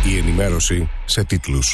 Η ενημέρωση σε τίτλους.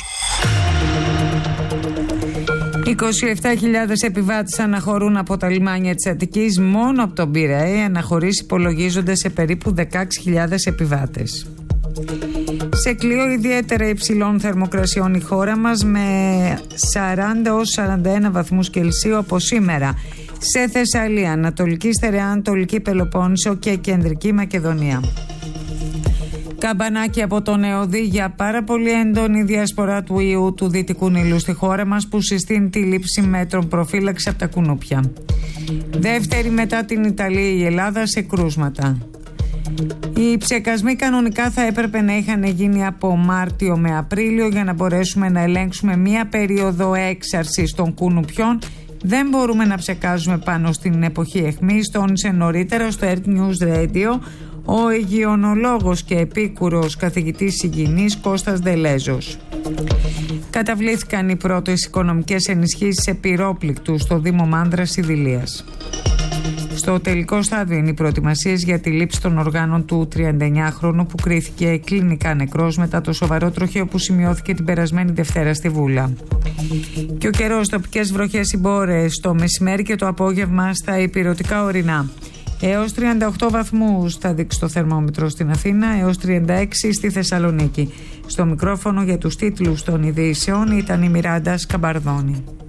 27.000 επιβάτες αναχωρούν από τα λιμάνια της Αττικής. Μόνο από τον Πειραιά οι αναχωρήσεις υπολογίζονται σε περίπου 16.000 επιβάτες. Σε κλειό ιδιαίτερα υψηλών θερμοκρασιών η χώρα μας, με 40 ως 41 βαθμούς Κελσίου από σήμερα σε Θεσσαλία, Ανατολική Στερεά, Ανατολική Πελοπόννησο και Κεντρική Μακεδονία. Καμπανάκι από τον ΕΟΔΗ για πάρα πολύ έντονη διασπορά του ιού του Δυτικού Νείλου στη χώρα μας, που συστήνει τη λήψη μέτρων προφύλαξης από τα κουνούπια. Δεύτερη μετά την Ιταλία η Ελλάδα σε κρούσματα. Οι ψεκασμοί κανονικά θα έπρεπε να είχαν γίνει από Μάρτιο με Απρίλιο για να μπορέσουμε να ελέγξουμε μία περίοδο έξαρσης των κουνουπιών. Δεν μπορούμε να ψεκάζουμε πάνω στην εποχή αιχμής, τόνισε νωρίτερα στο Earth News Radio ο υγειονολόγος και επίκουρος καθηγητής υγιεινής Κώστας Δελέζος. Καταβλήθηκαν οι πρώτες οικονομικές ενισχύσεις σε πυρόπληκτους στο Δήμο Μάνδρας Ιδηλίας. Στο τελικό στάδιο είναι οι προετοιμασίες για τη λήψη των οργάνων του 39χρονου που κρίθηκε κλινικά νεκρός μετά το σοβαρό τροχαίο που σημειώθηκε την περασμένη Δευτέρα στη Βούλα. Και ο καιρός, τοπικές βροχές ή μπόρες το μεσημέρι και το απόγευμα στα ηπειρωτικά ορεινά. Έως 38 βαθμούς θα δείξει το θερμόμετρο στην Αθήνα, έως 36 στη Θεσσαλονίκη. Στο μικρόφωνο για τους τίτλους των ειδήσεων ήταν η Μιράντα Σκαμπαρδόνη.